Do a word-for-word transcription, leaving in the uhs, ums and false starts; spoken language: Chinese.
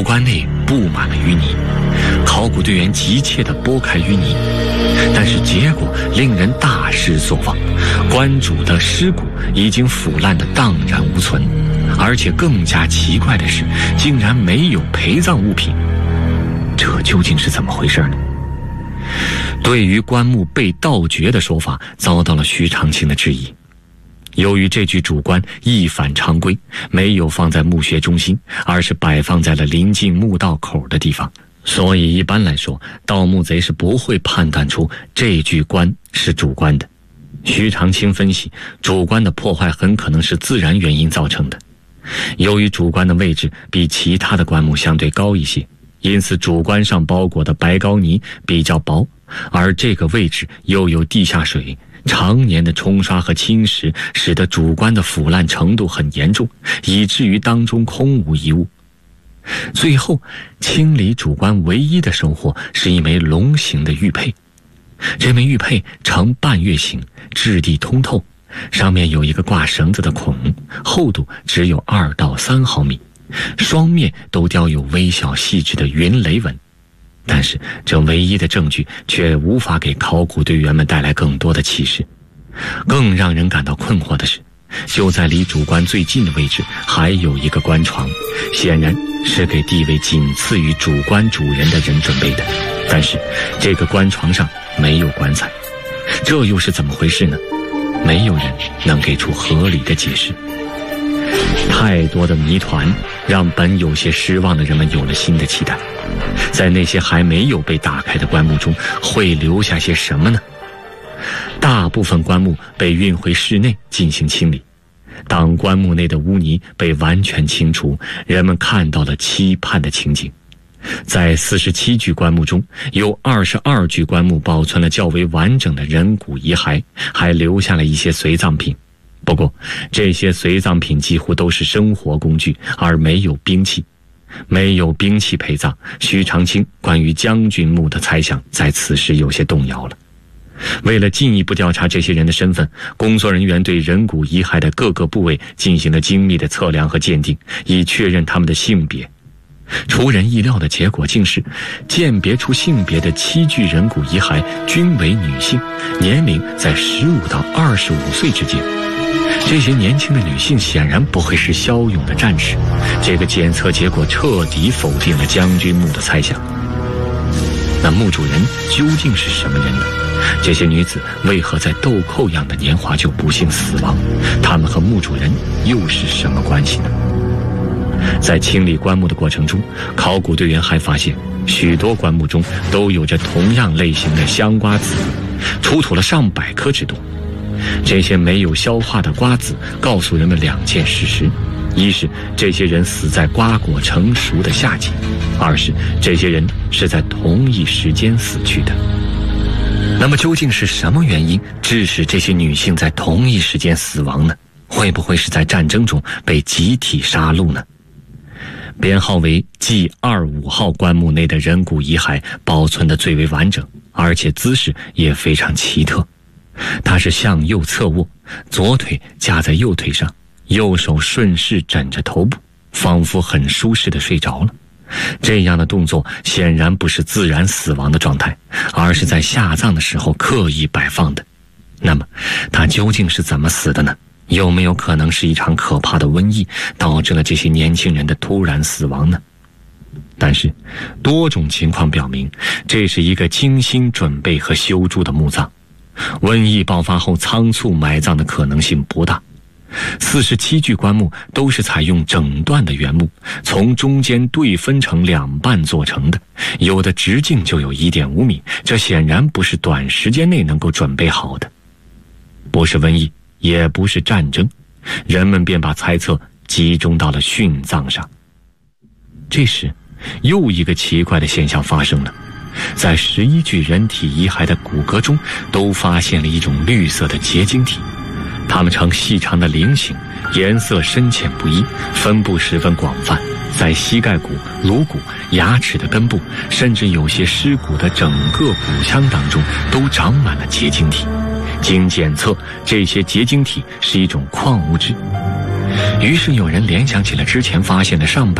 棺内布满了淤泥，考古队员急切地拨开淤泥，但是结果令人大失所望，棺主的尸骨已经腐烂得荡然无存，而且更加奇怪的是，竟然没有陪葬物品。这究竟是怎么回事呢？对于棺木被盗掘的说法遭到了徐长卿的质疑。由于这具主棺一反常规，没有放在墓穴中心，而是摆放在了临近墓道口的地方，所以一般来说，盗墓贼是不会判断出这具棺是主棺的。徐长卿分析，主棺的破坏很可能是自然原因造成的。由于主棺的位置比其他的棺木相对高一些，因此主棺上包裹的白膏泥比较薄，而这个位置又有地下水，常年的冲刷和侵蚀使得主棺的腐烂程度很严重，以至于当中空无一物。最后清理主棺唯一的收获是一枚龙形的玉佩，这枚玉佩呈半月形，质地通透，上面有一个挂绳子的孔，厚度只有二到三毫米，双面都雕有微小细致的云雷纹。但是这唯一的证据却无法给考古队员们带来更多的启示。更让人感到困惑的是，就在离主棺最近的位置还有一个棺床，显然是给地位仅次于主棺主人的人准备的，但是这个棺床上没有棺材，这又是怎么回事呢？没有人能给出合理的解释。太多的谜团让本有些失望的人们有了新的期待，在那些还没有被打开的棺木中会留下些什么呢？大部分棺木被运回室内进行清理，当棺木内的污泥被完全清除，人们看到了期盼的情景。在四十七具棺木中，有二十二具棺木保存了较为完整的人骨遗骸，还留下了一些随葬品。不过这些随葬品几乎都是生活工具，而没有兵器。没有兵器陪葬，徐长卿关于将军墓的猜想在此时有些动摇了。为了进一步调查这些人的身份，工作人员对人骨遗骸的各个部位进行了精密的测量和鉴定，以确认他们的性别。出人意料的结果竟是，鉴别出性别的七具人骨遗骸均为女性，年龄在十五到二十五岁之间。这些年轻的女性显然不会是骁勇的战士，这个检测结果彻底否定了将军墓的猜想。那墓主人究竟是什么人呢？这些女子为何在豆蔻样的年华就不幸死亡？她们和墓主人又是什么关系呢？在清理棺木的过程中，考古队员还发现许多棺木中都有着同样类型的香瓜子，出土了上百颗之多。这些没有消化的瓜子告诉人们两件事实：一是这些人死在瓜果成熟的夏季；二是这些人是在同一时间死去的。那么究竟是什么原因致使这些女性在同一时间死亡呢？会不会是在战争中被集体杀戮呢？编号为 G 二十五号棺木内的人骨遗骸保存得最为完整，而且姿势也非常奇特。他是向右侧卧，左腿架在右腿上，右手顺势枕着头部，仿佛很舒适地睡着了。这样的动作显然不是自然死亡的状态，而是在下葬的时候刻意摆放的。那么他究竟是怎么死的呢？有没有可能是一场可怕的瘟疫导致了这些年轻人的突然死亡呢？但是多种情况表明，这是一个精心准备和修筑的墓葬，瘟疫爆发后仓促埋葬的可能性不大。四十七具棺木都是采用整段的原木，从中间对分成两半做成的，有的直径就有 一点五米，这显然不是短时间内能够准备好的。不是瘟疫，也不是战争，人们便把猜测集中到了殉葬上。这时又一个奇怪的现象发生了，在十一具人体遗骸的骨骼中都发现了一种绿色的结晶体，它们呈细长的菱形，颜色深浅不一，分布十分广泛，在膝盖骨、颅骨、牙齿的根部，甚至有些尸骨的整个骨腔当中都长满了结晶体。经检测，这些结晶体是一种矿物质。于是有人联想起了之前发现的上百